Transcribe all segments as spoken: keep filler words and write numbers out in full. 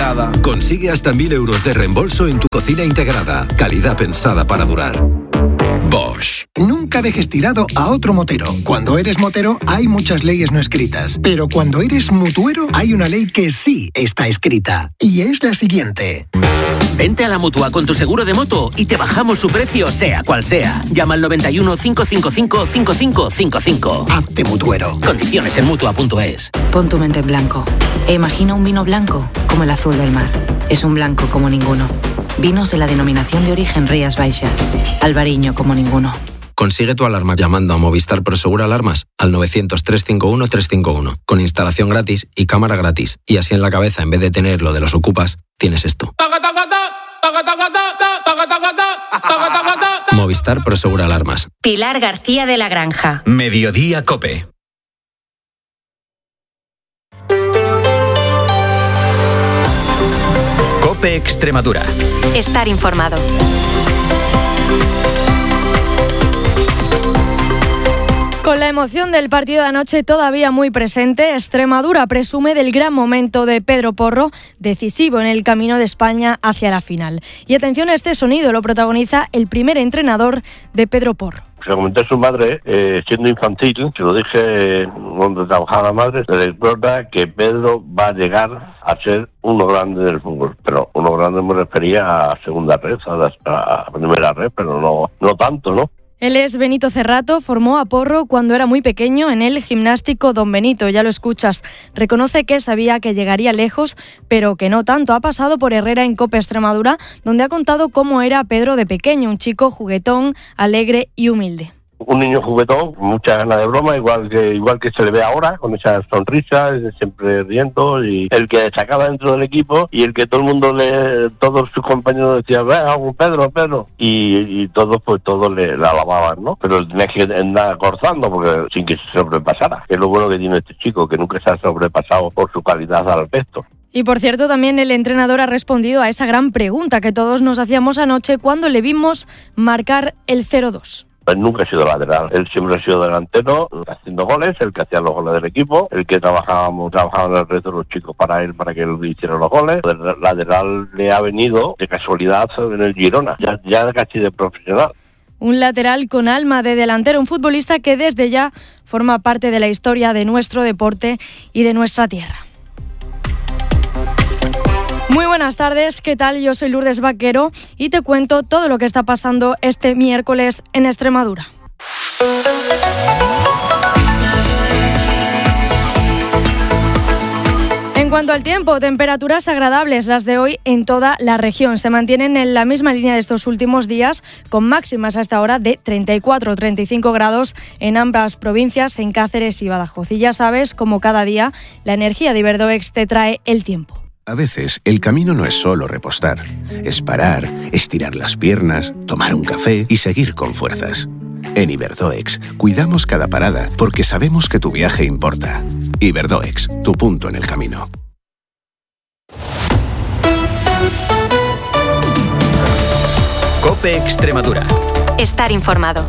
integrada. Consigue hasta mil euros de reembolso en tu cocina integrada. Calidad pensada para durar. Bosch. Nunca dejes tirado a otro motero. Cuando eres motero hay muchas leyes no escritas, pero cuando eres mutuero hay una ley que sí está escrita, y es la siguiente. Vente a la Mutua con tu seguro de moto y te bajamos su precio sea cual sea. Llama al noventa y uno, cinco cinco cinco, cinco cinco cinco cinco. Hazte mutuero. Condiciones en mutua punto es. Pon tu mente en blanco e imagina un vino blanco como el azul del mar. Es un blanco como ninguno. Vinos de la denominación de origen Rías Baixas. Albariño como ninguno. Consigue tu alarma llamando a Movistar Prosegur Alarmas al novecientos, trescientos cincuenta y uno, trescientos cincuenta y uno, con instalación gratis y cámara gratis. Y así en la cabeza, en vez de tener lo de los ocupas, tienes esto. Movistar Prosegur Alarmas. Pilar García de la Granja. Mediodía COPE. COPE Extremadura. Estar informado. Con la emoción del partido de anoche todavía muy presente, Extremadura presume del gran momento de Pedro Porro, decisivo en el camino de España hacia la final. Y atención a este sonido, lo protagoniza el primer entrenador de Pedro Porro. Se lo comenté a su madre, eh, siendo infantil, se lo dije donde trabajaba la madre, se recuerda que Pedro va a llegar a ser uno grande del fútbol, pero uno grande me refería a segunda red, a, la, a primera red, pero no, no tanto, ¿no? Él es Benito Cerrato, formó a Porro cuando era muy pequeño en el Gimnástico Don Benito, ya lo escuchas. Reconoce que sabía que llegaría lejos, pero que no tanto. Ha pasado por Herrera en COPE Extremadura, donde ha contado cómo era Pedro de pequeño, un chico juguetón, alegre y humilde. Un niño juguetón, mucha ganas de broma, igual que igual que se le ve ahora, con esa sonrisa, siempre riendo, y el que destacaba dentro del equipo, y el que todo el mundo, le todos sus compañeros decían, ven, Pedro, Pedro, y, y todos pues todos le, le alababan, ¿no? Pero tenía que andar corzando, porque sin que se sobrepasara, que es lo bueno que tiene este chico, que nunca se ha sobrepasado por su calidad al resto. Y por cierto, también el entrenador ha respondido a esa gran pregunta que todos nos hacíamos anoche cuando le vimos marcar el cero dos. Él nunca ha sido lateral, él siempre ha sido delantero, haciendo goles, el que hacía los goles del equipo, el que trabajábamos, trabajaban el resto de los chicos para él, para que él hiciera los goles. El lateral le ha venido de casualidad en el Girona, ya, ya casi de profesional. Un lateral con alma de delantero, un futbolista que desde ya forma parte de la historia de nuestro deporte y de nuestra tierra. Muy buenas tardes, ¿qué tal? Yo soy Lourdes Vaquero y te cuento todo lo que está pasando este miércoles en Extremadura. En cuanto al tiempo, temperaturas agradables las de hoy en toda la región. Se mantienen en la misma línea de estos últimos días, con máximas hasta ahora de treinta y cuatro a treinta y cinco grados en ambas provincias, en Cáceres y Badajoz. Y ya sabes, como cada día, la energía de Iberdoex te trae el tiempo. A veces, el camino no es solo repostar. Es parar, estirar las piernas, tomar un café y seguir con fuerzas. En Iberdoex, cuidamos cada parada porque sabemos que tu viaje importa. Iberdoex, tu punto en el camino. COPE Extremadura. Estar informado.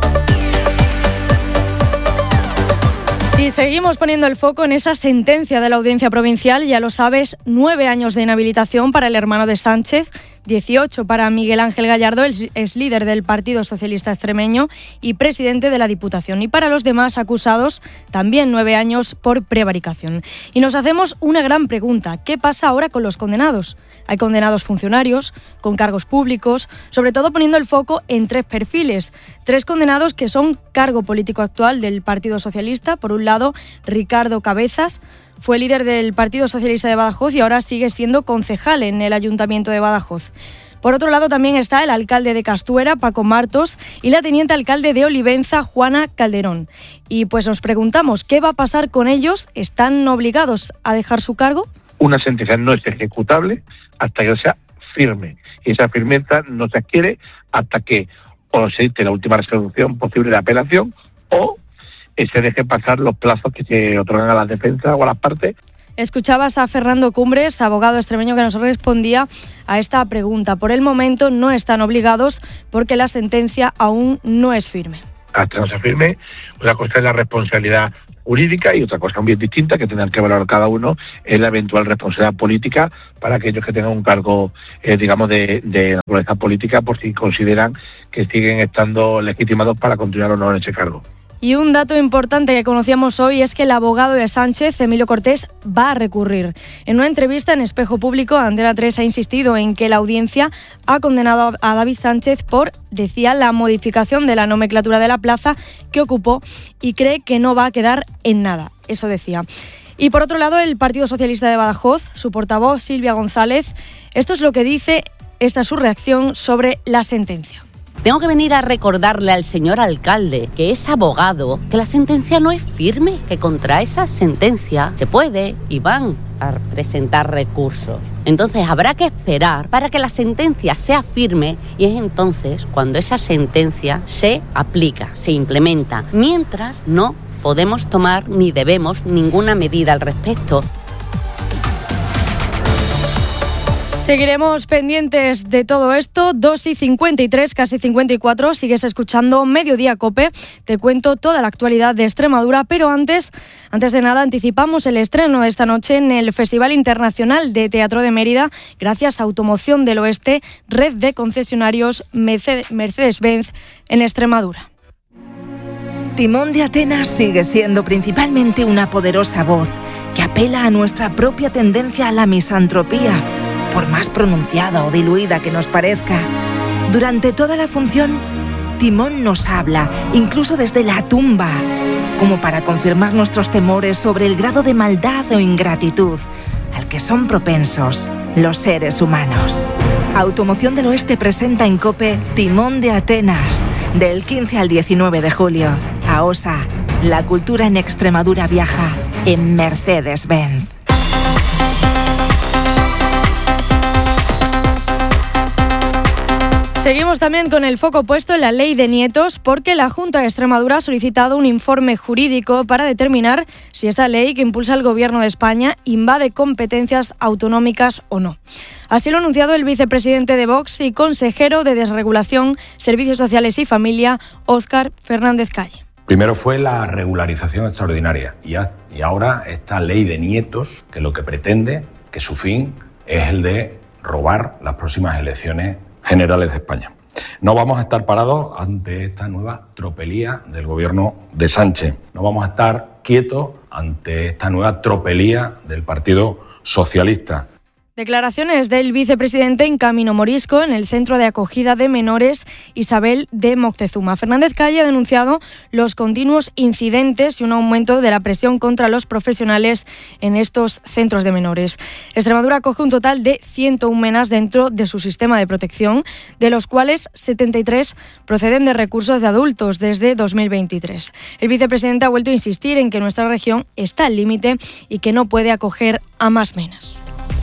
Y seguimos poniendo el foco en esa sentencia de la Audiencia Provincial, ya lo sabes, nueve años de inhabilitación para el hermano de Sánchez, dieciocho para Miguel Ángel Gallardo, el ex líder del Partido Socialista Extremeño y presidente de la Diputación. Y para los demás acusados, también nueve años por prevaricación. Y nos hacemos una gran pregunta, ¿qué pasa ahora con los condenados? Hay condenados funcionarios, con cargos públicos, sobre todo poniendo el foco en tres perfiles. Tres condenados que son cargo político actual del Partido Socialista. Por un lado, Ricardo Cabezas, fue líder del Partido Socialista de Badajoz y ahora sigue siendo concejal en el Ayuntamiento de Badajoz. Por otro lado también está el alcalde de Castuera, Paco Martos, y la teniente alcalde de Olivenza, Juana Calderón. Y pues nos preguntamos, ¿qué va a pasar con ellos? ¿Están obligados a dejar su cargo? Una sentencia no es ejecutable hasta que sea firme. Y esa firmeza no se adquiere hasta que o se dicte la última resolución posible de apelación o se deje pasar los plazos que se otorgan a la defensa o a las partes. Escuchabas a Fernando Cumbres, abogado extremeño, que nos respondía a esta pregunta. Por el momento no están obligados porque la sentencia aún no es firme. Hasta no se firme, una cosa es la responsabilidad jurídica, y otra cosa bien distinta que tendrán que valorar cada uno es la eventual responsabilidad política para aquellos que tengan un cargo, eh, digamos, de, de naturaleza política, por si consideran que siguen estando legitimados para continuar o no en ese cargo. Y un dato importante que conocíamos hoy es que el abogado de Sánchez, Emilio Cortés, va a recurrir. En una entrevista en Espejo Público, Antena tres ha insistido en que la audiencia ha condenado a David Sánchez por, decía, la modificación de la nomenclatura de la plaza que ocupó y cree que no va a quedar en nada. Eso decía. Y por otro lado, el Partido Socialista de Badajoz, su portavoz Silvia González, esto es lo que dice, esta es su reacción sobre la sentencia. Tengo que venir a recordarle al señor alcalde, que es abogado, que la sentencia no es firme, que contra esa sentencia se puede y van a presentar recursos. Entonces habrá que esperar para que la sentencia sea firme y es entonces cuando esa sentencia se aplica, se implementa. Mientras no podemos tomar ni debemos ninguna medida al respecto. Seguiremos pendientes de todo esto. dos y cincuenta y tres, casi cincuenta y cuatro. Sigues escuchando Mediodía Cope. Te cuento toda la actualidad de Extremadura, pero antes, antes de nada anticipamos el estreno de esta noche en el Festival Internacional de Teatro de Mérida, gracias a Automoción del Oeste, red de concesionarios Mercedes-Benz en Extremadura. Timón de Atenas sigue siendo principalmente una poderosa voz que apela a nuestra propia tendencia a la misantropía, por más pronunciada o diluida que nos parezca. Durante toda la función, Timón nos habla, incluso desde la tumba, como para confirmar nuestros temores sobre el grado de maldad o ingratitud al que son propensos los seres humanos. Automoción del Oeste presenta en COPE Timón de Atenas, del quince al diecinueve de julio. AOSA, la cultura en Extremadura viaja en Mercedes-Benz. Seguimos también con el foco puesto en la ley de nietos, porque la Junta de Extremadura ha solicitado un informe jurídico para determinar si esta ley que impulsa el Gobierno de España invade competencias autonómicas o no. Así lo ha anunciado el vicepresidente de Vox y consejero de Desregulación, Servicios Sociales y Familia, Óscar Fernández Calle. Primero fue la regularización extraordinaria y, a, y ahora esta ley de nietos, que lo que pretende, que su fin es el de robar las próximas elecciones generales de España. No vamos a estar parados ante esta nueva tropelía del gobierno de Sánchez. No vamos a estar quietos ante esta nueva tropelía del Partido Socialista. Declaraciones del vicepresidente en Camino Morisco, en el centro de acogida de menores Isabel de Moctezuma. Fernández Calle ha denunciado los continuos incidentes y un aumento de la presión contra los profesionales en estos centros de menores. Extremadura acoge un total de ciento uno menas dentro de su sistema de protección, de los cuales setenta y tres proceden de recursos de adultos desde dos mil veintitrés. El vicepresidente ha vuelto a insistir en que nuestra región está al límite y que no puede acoger a más menas.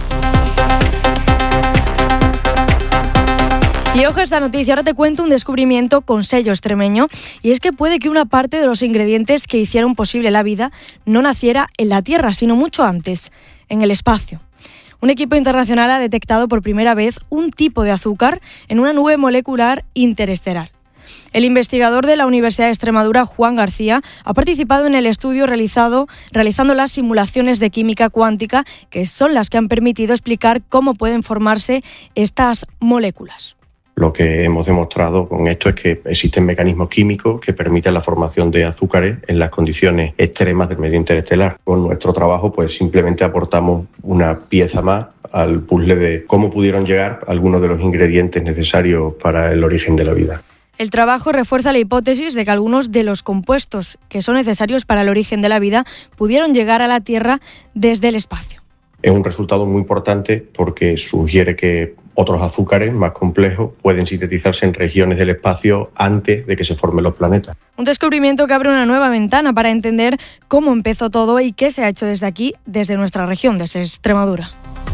Y ojo a esta noticia, ahora te cuento un descubrimiento con sello extremeño, y es que puede que una parte de los ingredientes que hicieron posible la vida no naciera en la Tierra, sino mucho antes, en el espacio. Un equipo internacional ha detectado por primera vez un tipo de azúcar en una nube molecular interestelar. El investigador de la Universidad de Extremadura, Juan García, ha participado en el estudio realizado realizando las simulaciones de química cuántica, que son las que han permitido explicar cómo pueden formarse estas moléculas. Lo que hemos demostrado con esto es que existen mecanismos químicos que permiten la formación de azúcares en las condiciones extremas del medio interestelar. Con nuestro trabajo, pues simplemente aportamos una pieza más al puzzle de cómo pudieron llegar algunos de los ingredientes necesarios para el origen de la vida. El trabajo refuerza la hipótesis de que algunos de los compuestos que son necesarios para el origen de la vida pudieron llegar a la Tierra desde el espacio. Es un resultado muy importante porque sugiere que otros azúcares más complejos pueden sintetizarse en regiones del espacio antes de que se formen los planetas. Un descubrimiento que abre una nueva ventana para entender cómo empezó todo y qué se ha hecho desde aquí, desde nuestra región, desde Extremadura.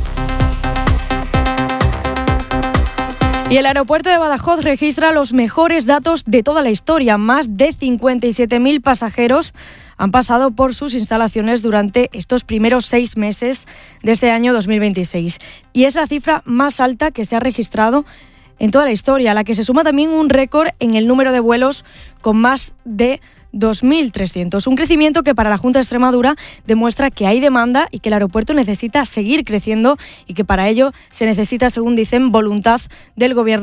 Y el aeropuerto de Badajoz registra los mejores datos de toda la historia. Más de cincuenta y siete mil pasajeros han pasado por sus instalaciones durante estos primeros seis meses de este año dos mil veintiséis. Y es la cifra más alta que se ha registrado en toda la historia, a la que se suma también un récord en el número de vuelos con más de dos mil trescientos. Un crecimiento que para la Junta de Extremadura demuestra que hay demanda y que el aeropuerto necesita seguir creciendo y que para ello se necesita, según dicen, voluntad del Gobierno